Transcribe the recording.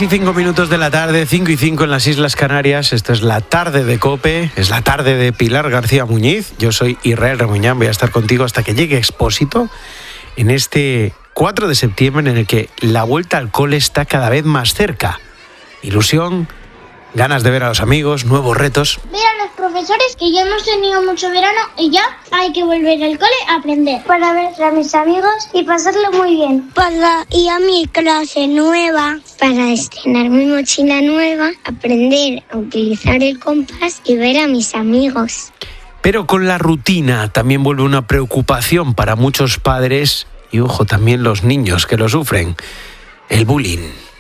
6:05 de la tarde, 5:05 en las Islas Canarias. Esto es la tarde de COPE, es la tarde de Pilar García Muñiz. Yo soy Israel Remuñán, voy a estar contigo hasta que llegue Expósito en este 4 de septiembre en el que la vuelta al cole está cada vez más cerca. Ilusión, ganas de ver a los amigos, nuevos retos. Ver a los profesores, que ya hemos tenido mucho verano y ya hay que volver al cole a aprender. Para ver a mis amigos y pasarlo muy bien. Para ir a mi clase nueva. Para estrenar mi mochila nueva, aprender a utilizar el compás y ver a mis amigos. Pero con la rutina también vuelve una preocupación para muchos padres y, ojo, también los niños que lo sufren: el bullying.